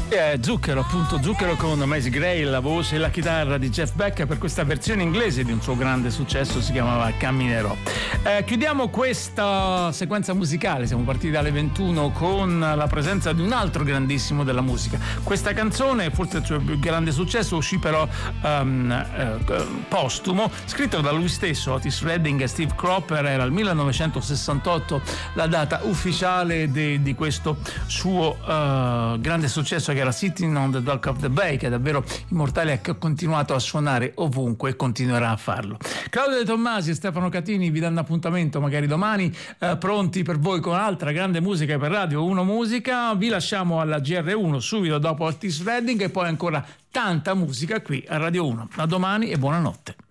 Zucchero, appunto, Zucchero con Macy Gray, la voce e la chitarra di Jeff Beck per questa versione inglese di un suo grande successo, si chiamava Camminerò. Chiudiamo questa sequenza musicale, siamo partiti dalle 21 con la presenza di un altro grandissimo della musica. Questa canzone, forse il suo più grande successo, uscì però postumo, scritto da lui stesso, Otis Redding e Steve Cropper. Era il 1968 la data ufficiale di questo suo grande successo, che era Sitting on the Dock of the Bay, che è davvero immortale e che ha continuato a suonare ovunque e continuerà a farlo. Claudio De Tommasi e Stefano Catini vi danno appuntamento magari domani, pronti per voi con altra grande musica per Radio 1 Musica. Vi lasciamo alla GR1 subito dopo Otis Redding e poi ancora tanta musica qui a Radio 1. A domani e buonanotte.